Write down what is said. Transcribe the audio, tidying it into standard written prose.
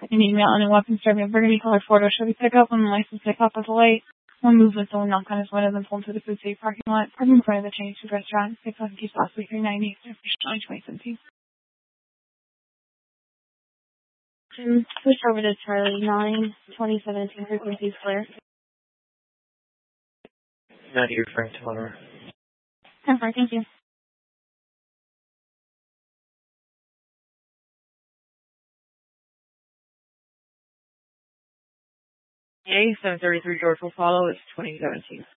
An email and a weapon serving a burgundy colored Ford shall be picked up when the license pick up with a light. One movement, someone knocked on his window, then pulled to the Food City parking lot. Parking in front of the Chinese food restaurant. 6,000 keys possibly 390. Official 2017. Switch over to Charlie 9, 2017 frequency flare. 90 referring to Monroe. Confirm, thank you. A 733 George will follow. It's 2017.